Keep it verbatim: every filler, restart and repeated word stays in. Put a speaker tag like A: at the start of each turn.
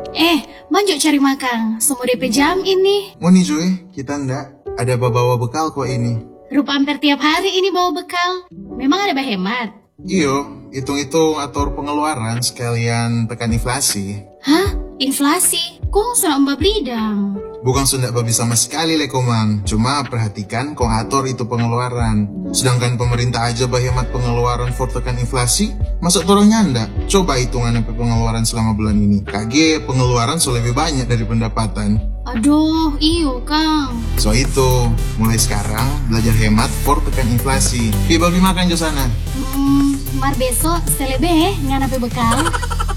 A: Eh, manjok cari makan. Semua D P jam ini.
B: Mau nih cuy, kita ndak ada bawa bekal kok ini.
A: Rupa hampir tiap hari ini bawa bekal. Memang ada berhemat?
B: Iyo, hitung-hitung atur pengeluaran sekalian tekan inflasi.
A: Hah? Inflasi? Kok sudah mbak belidang?
B: Bukan sudah babi sama sekali le komang. Cuma perhatikan kong atur itu pengeluaran. Sedangkan pemerintah aja berhemat pengeluaran for tekan inflasi. Masuk turunnya ndak? Coba hitungan apa pengeluaran selama bulan ini. Kage pengeluaran so lebih banyak dari pendapatan.
A: Aduh, iyo Kang.
B: So itu, mulai sekarang belajar hemat for tekan inflasi. Pi babi makan jo sana.
A: Hmm, mar besok selebe nganape bekal.